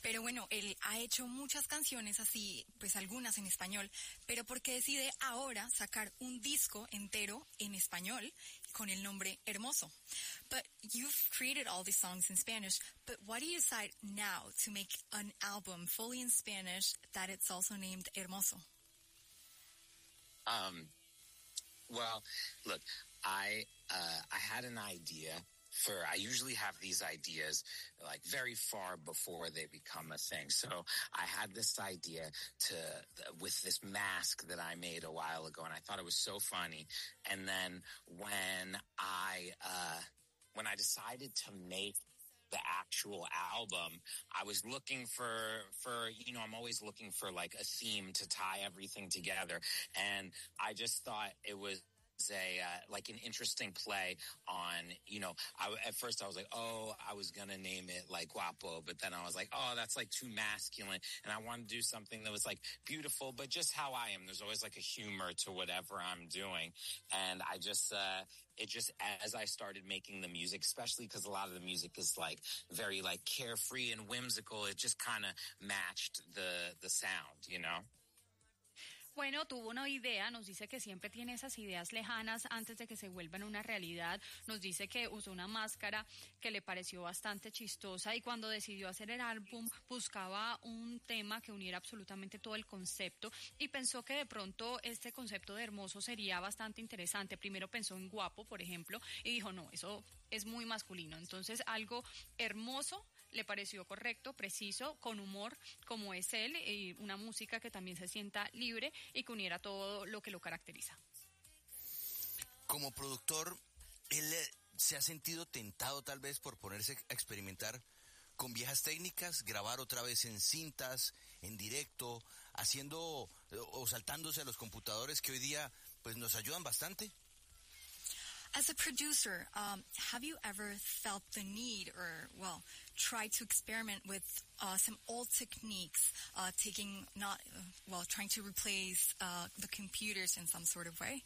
Pero bueno, él ha hecho muchas canciones así, pues algunas en español, pero ¿por qué decide ahora sacar un disco entero en español con el nombre Hermoso? But you've created all these songs in Spanish, but why do you decide now to make an album fully in Spanish that it's also named Hermoso? Well, look, I had an idea I usually have these ideas like very far before they become a thing. So I had this idea with this mask that I made a while ago, and I thought it was so funny. And then when I decided to make the actual album, I was looking for, I'm always looking for like a theme to tie everything together. And I just thought it was like an interesting play on, at first I was like, I was going to name it like Guapo, but then I was like, that's like too masculine. And I wanted to do something that was like beautiful, but just how I am. There's always like a humor to whatever I'm doing. And I just, as I started making the music, especially because a lot of the music is like very like carefree and whimsical, it just kind of matched the sound, Bueno, tuvo una idea, nos dice que siempre tiene esas ideas lejanas antes de que se vuelvan una realidad, nos dice que usó una máscara que le pareció bastante chistosa y cuando decidió hacer el álbum buscaba un tema que uniera absolutamente todo el concepto y pensó que de pronto este concepto de hermoso sería bastante interesante. Primero pensó en guapo, por ejemplo, y dijo, no, eso es muy masculino, entonces algo hermoso le pareció correcto, preciso, con humor, como es él, y una música que también se sienta libre y que uniera todo lo que lo caracteriza. Como productor, ¿él se ha sentido tentado tal vez por ponerse a experimentar con viejas técnicas, grabar otra vez en cintas, en directo, haciendo o saltándose a los computadores que hoy día pues nos ayudan bastante? As a producer, have you ever felt the need or, tried to experiment with some old techniques, trying to replace the computers in some sort of way?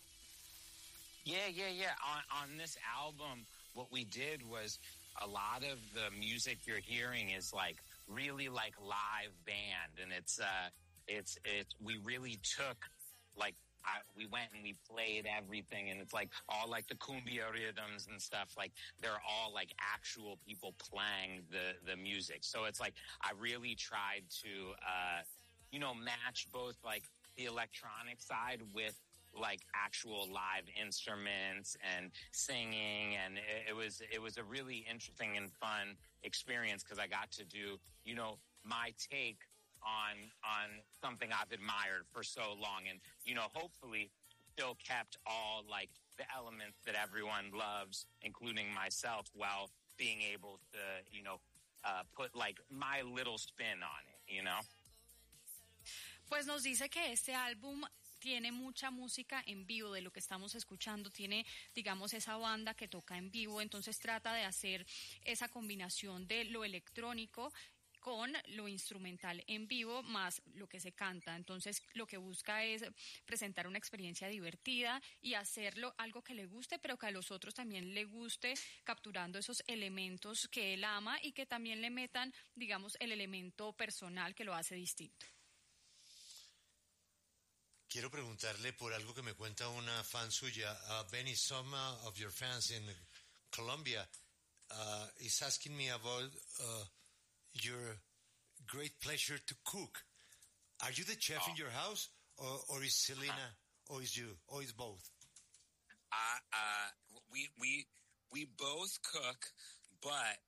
Yeah. On this album, what we did was a lot of the music you're hearing is like really like live band, and we really took like. We went and we played everything, and it's like all like the cumbia rhythms and stuff, like they're all like actual people playing the music. So it's like I really tried to match both like the electronic side with like actual live instruments and singing, and it was a really interesting and fun experience because I got to do my take on something I've admired for so long, and hopefully still kept all like the elements that everyone loves, including myself, while being able to put like my little spin on it, Pues nos dice que este álbum tiene mucha música en vivo, de lo que estamos escuchando, tiene, digamos, esa banda que toca en vivo, entonces trata de hacer esa combinación de lo electrónico con lo instrumental en vivo más lo que se canta. Entonces lo que busca es presentar una experiencia divertida y hacerlo algo que le guste, pero que a los otros también le guste, capturando esos elementos que él ama y que también le metan, digamos, el elemento personal que lo hace distinto. Quiero preguntarle por algo que me cuenta una fan suya. Benny, some of your fans in Colombia is asking me about your great pleasure to cook. Are you the chef in your house, or is Selena, or is you, or is both? We both cook, but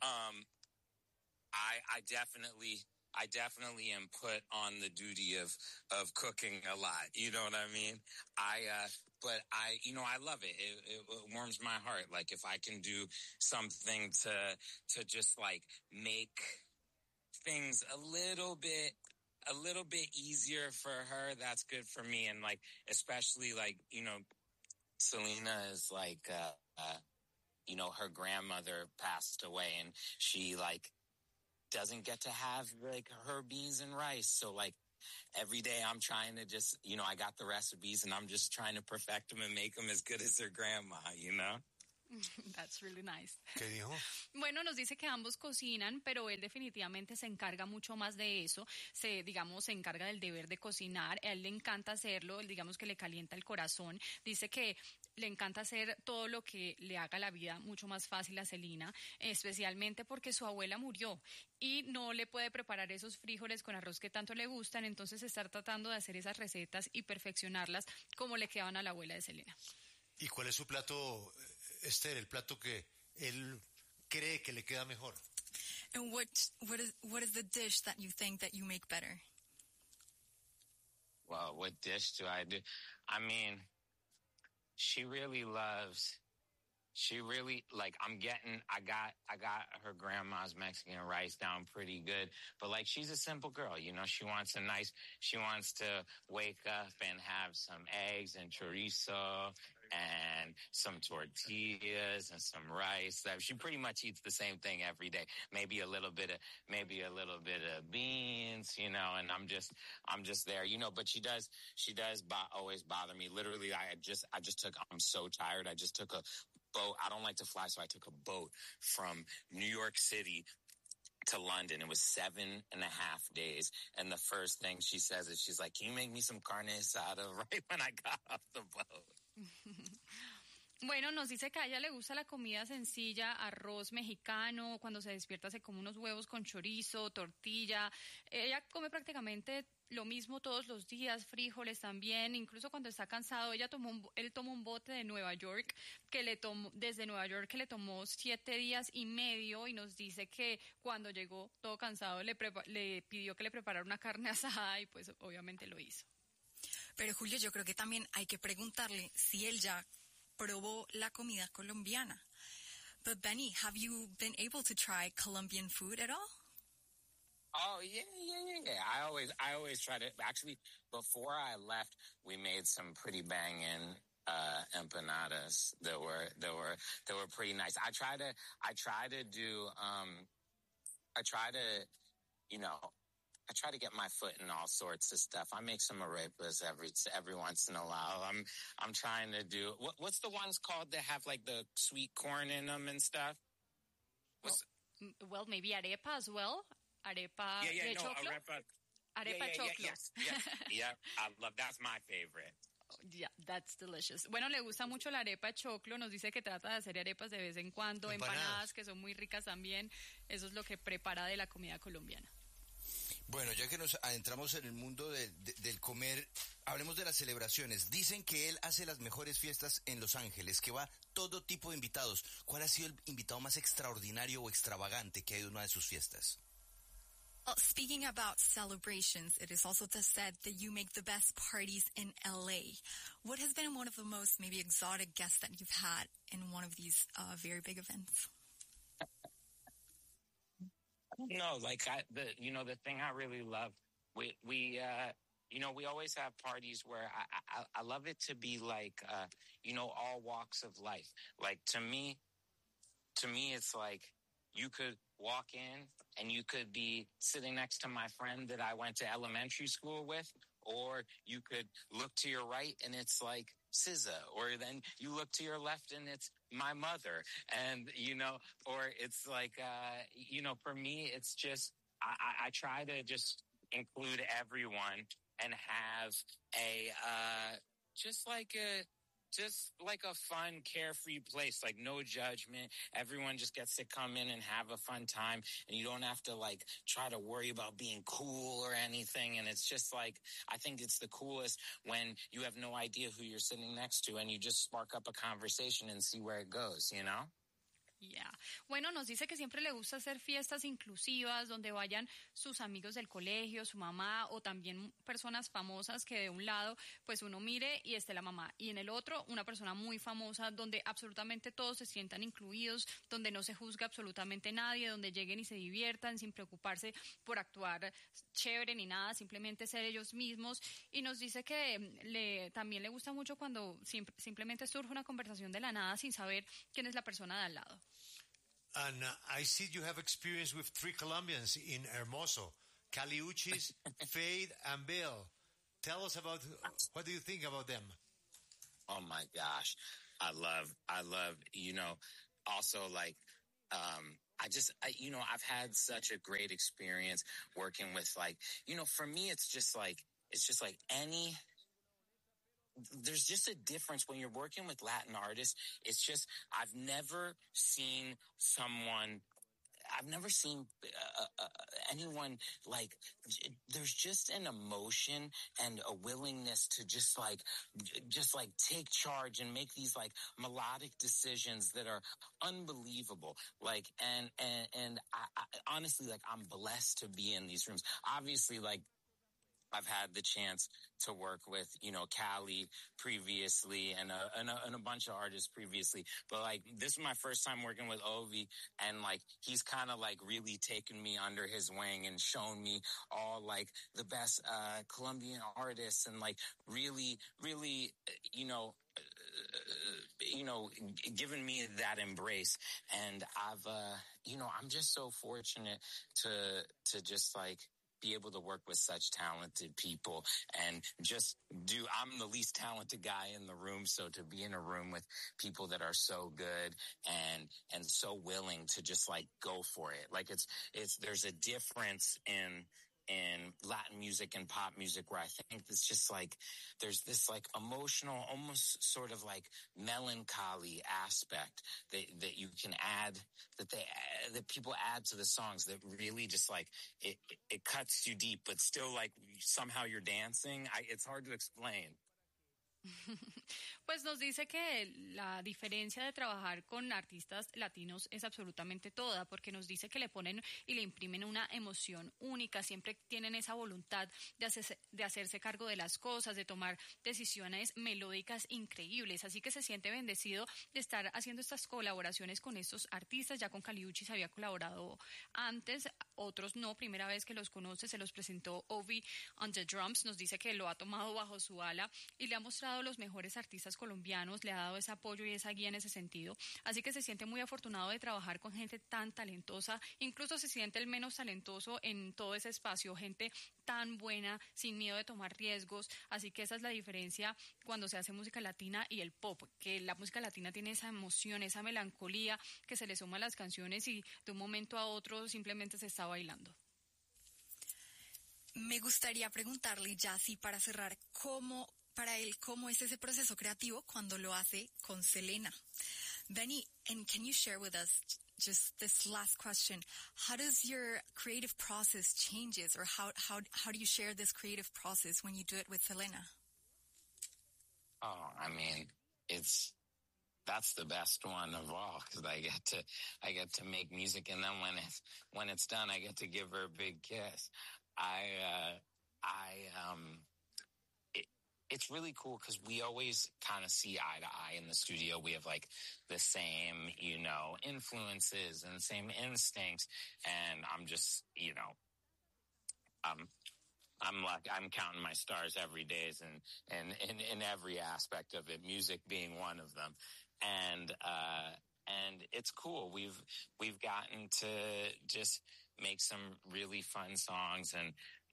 I definitely am put on the duty of cooking a lot. You know what I mean? But I love it. It warms my heart. Like if I can do something to just like make things a little bit easier for her, that's good for me. And like, especially like, Selena is like, her grandmother passed away, and she like doesn't get to have like her beans and rice. So like every day I'm trying to just, I got the recipes and I'm just trying to perfect them and make them as good as their grandma, That's really nice. ¿Qué dijo? Bueno, nos dice que ambos cocinan, pero él definitivamente se encarga mucho más de eso. Se encarga del deber de cocinar. A él le encanta hacerlo, él, digamos que le calienta el corazón. Dice que le encanta hacer todo lo que le haga la vida mucho más fácil a Celina, especialmente porque su abuela murió y no le puede preparar esos frijoles con arroz que tanto le gustan, entonces estar tratando de hacer esas recetas y perfeccionarlas como le quedaban a la abuela de Celina. ¿Y cuál es su plato, Esther, el plato que él cree que le queda mejor? And what is the dish that you think that you make better? Well, what dish do I do? I mean, she really loves. She really I got her grandma's Mexican rice down pretty good, but like she's a simple girl, you know, she wants to wake up and have some eggs and chorizo and some tortillas and some rice. She pretty much eats the same thing every day. Maybe a little bit of beans, you know, and I'm just there, you know, but she does always bother me. Literally, I'm so tired. I just took a boat. I don't like to fly, so I took a boat from New York City to London. It was 7.5 days. And the first thing she says is, she's like, "Can you make me some carne asada?" Right when I got off the boat. Bueno, nos dice que a ella le gusta la comida sencilla, arroz mexicano, cuando se despierta se come unos huevos con chorizo, tortilla. Ella come prácticamente lo mismo todos los días, frijoles también, incluso cuando está cansado. Él tomó un bote de Nueva York desde Nueva York, que le tomó 7 días y medio, y nos dice que cuando llegó todo cansado le pidió que le preparara una carne asada y pues obviamente lo hizo. Pero Julio, yo creo que también hay que preguntarle si él ya probó la comida colombiana. But Benny, have you been able to try Colombian food at all? Oh yeah. I always try to. Actually, before I left, we made some pretty banging empanadas that were pretty nice. I try to get my foot in all sorts of stuff. I make some arepas every once in a while. I'm trying to do what's the ones called that have like the sweet corn in them and stuff? Well, maybe arepa as well. Arepa de choclo. Arepa choclo. Yes. Yeah, I love. That's my favorite. Yeah, that's delicious. Bueno, le gusta mucho la arepa choclo. Nos dice que trata de hacer arepas de vez en cuando, empanadas que son muy ricas también. Eso es lo que prepara de la comida colombiana. Bueno, ya que nos adentramos en el mundo del comer, hablemos de las celebraciones. Dicen que él hace las mejores fiestas en Los Ángeles, que va todo tipo de invitados. ¿Cuál ha sido el invitado más extraordinario o extravagante que ha ido a una de sus fiestas? Well, speaking about celebrations, it is also said that you make the best parties in LA. What has been one of the most maybe exotic guests that you've had in one of these very big events? No, the thing I really love, we always have parties where I love it to be like, all walks of life. Like to me, it's like you could walk in and you could be sitting next to my friend that I went to elementary school with, or you could look to your right and it's like SZA, or then you look to your left and it's my mother, and or it's like for me it's just I try to just include everyone and have just like a fun, carefree place, like no judgment. Everyone just gets to come in and have a fun time, and you don't have to like try to worry about being cool or anything. And it's just like, I think it's the coolest when you have no idea who you're sitting next to and you just spark up a conversation and see where it goes, you know? Yeah. Bueno, nos dice que siempre le gusta hacer fiestas inclusivas donde vayan sus amigos del colegio, su mamá o también personas famosas, que de un lado pues uno mire y esté la mamá, y en el otro una persona muy famosa donde absolutamente todos se sientan incluidos, donde no se juzga absolutamente nadie, donde lleguen y se diviertan sin preocuparse por actuar chévere ni nada, simplemente ser ellos mismos. Y nos dice que también le gusta mucho cuando simplemente surge una conversación de la nada sin saber quién es la persona de al lado. And I see you have experience with 3 Colombians in Hermoso, Caliuchis, Fade, and Bill. Tell us about, what do you think about them? Oh my gosh. I love, also like, I've had such a great experience working with like, for me, it's just like there's just a difference when you're working with Latin artists. It's just, I've never seen anyone like, there's just an emotion and a willingness to just like take charge and make these like melodic decisions that are unbelievable. Like, and I honestly, like, I'm blessed to be in these rooms. Obviously, like, I've had the chance to work with, Cali previously and a bunch of artists previously. But like, this is my first time working with Ovi, and like, he's kind of like really taken me under his wing and shown me all like the best, Colombian artists, and like really, really, given me that embrace. And I'm just so fortunate to just like, be able to work with such talented people and I'm the least talented guy in the room. So to be in a room with people that are so good and so willing to just like go for it. Like there's a difference in Latin music and pop music where I think it's just like, there's this like emotional, almost sort of like melancholy aspect that you can add, that people add to the songs that really just like, it cuts you deep, but still like somehow you're dancing. It's hard to explain. Pues nos dice que la diferencia de trabajar con artistas latinos es absolutamente toda, porque nos dice que le ponen y le imprimen una emoción única, siempre tienen esa voluntad de hacerse cargo de las cosas, de tomar decisiones melódicas increíbles, así que se siente bendecido de estar haciendo estas colaboraciones con estos artistas. Ya con Kali Uchis había colaborado antes, otros no, primera vez que los conoce, se los presentó Ovi on the Drums. Nos dice que lo ha tomado bajo su ala y le ha mostrado los mejores artistas colombianos, le ha dado ese apoyo y esa guía en ese sentido, así que se siente muy afortunado de trabajar con gente tan talentosa, incluso se siente el menos talentoso en todo ese espacio, gente tan buena, sin miedo de tomar riesgos. Así que esa es la diferencia cuando se hace música latina y el pop, que la música latina tiene esa emoción, esa melancolía que se le suma a las canciones y de un momento a otro simplemente se está bailando. Me gustaría preguntarle ya así para cerrar, para él, ¿cómo es ese proceso creativo cuando lo hace con Selena? Benny, and can you share with us just this last question? How does your creative process changes, or how do you share this creative process when you do it with Selena? Oh, I mean, that's the best one of all, because I get to make music, and then when it's done, I get to give her a big kiss. It's really cool because we always kind of see eye to eye in the studio. We have like the same, influences and same instincts. And I'm just, I'm counting my stars every day and in every aspect of it, music being one of them. And it's cool. We've gotten to just make some really fun songs and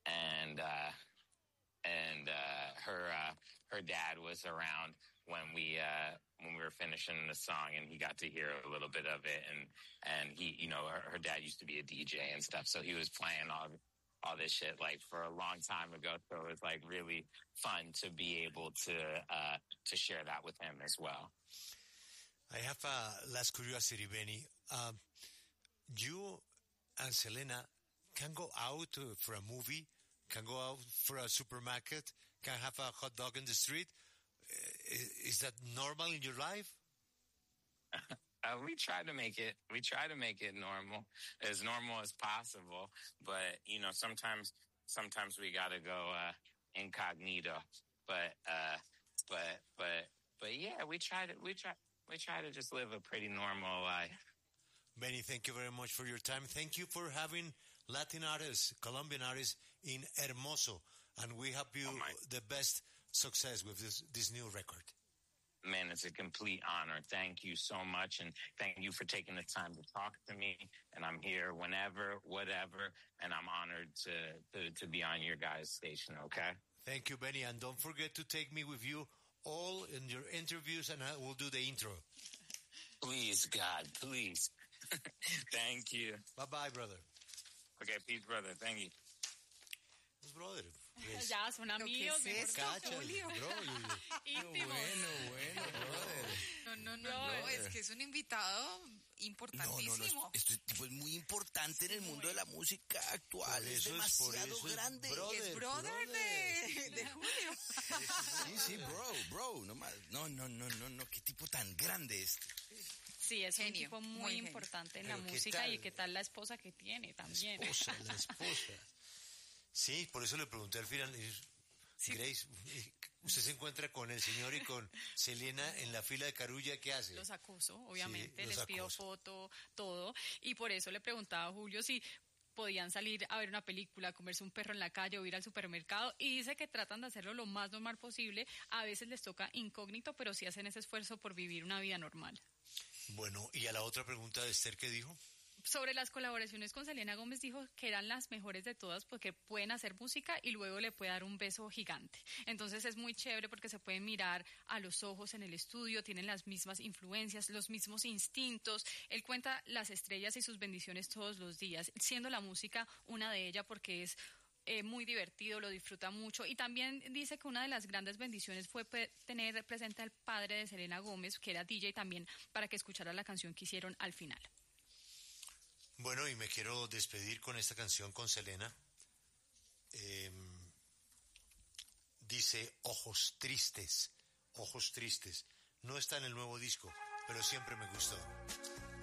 her dad was around when we were finishing the song, and he got to hear a little bit of it, and he, her dad used to be a DJ and stuff, so he was playing all this shit like for a long time ago. So it was like really fun to be able to share that with him as well. I have a last curiosity, Benny. You and Selena can go out for a movie, can go out for a supermarket, can have a hot dog in the street. Is that normal in your life? We try to make it normal as possible. But, sometimes we gotta go, incognito. But yeah, we try to just live a pretty normal life. Benny, thank you very much for your time. Thank you for having Latin artists, Colombian artists in Hermoso. And we hope you the best success with this new record. Man, it's a complete honor. Thank you so much. And thank you for taking the time to talk to me. And I'm here whenever, whatever. And I'm honored to be on your guys' station, okay? Thank you, Benny. And don't forget to take me with you all in your interviews, and I will do the intro. Please, God, please. Thank you. Bye-bye, brother. Okay, peace, brother. Thank you. Pues, brother. Pues, Ya son amigos, ¿qué es mejor esto, dicho, Julio? bro, íntimos. brother. No, Brother. es que es un invitado importantísimo. Este tipo es muy importante en el mundo de la música actual. Por Es eso demasiado es grande. Es brother de Julio. Sí, bro, no más. No, qué tipo tan grande este. Sí, es un Genio, tipo muy muy genio. importante en la Pero, ¿qué música tal? y qué tal la esposa que tiene también. La esposa. Sí, por eso le pregunté al final, Grace, usted se encuentra con el señor y con Selena en la fila de Carulla, ¿qué hace? Los acoso, obviamente, Sí, los les pido acoso. foto, todo, y por eso le preguntaba a Julio si podían salir a ver una película, comerse un perro en la calle o ir al supermercado, y dice que tratan de hacerlo lo más normal posible. A veces les toca incógnito, pero sí hacen ese esfuerzo por vivir una vida normal. Bueno, y a la otra pregunta de Esther, ¿qué dijo? Sobre las colaboraciones con Selena Gómez, dijo que eran las mejores de todas porque pueden hacer música y luego le puede dar un beso gigante. Entonces es muy chévere porque se pueden mirar a los ojos en el estudio, tienen las mismas influencias, los mismos instintos. Él cuenta las estrellas y sus bendiciones todos los días, siendo la música una de ellas porque es muy divertido, lo disfruta mucho, y también dice que una de las grandes bendiciones fue tener presente al padre de Selena Gómez, que era DJ también, para que escuchara la canción que hicieron al final. Bueno, y me quiero despedir con esta canción con Selena. Dice Ojos Tristes. No está en el nuevo disco, pero siempre me gustó.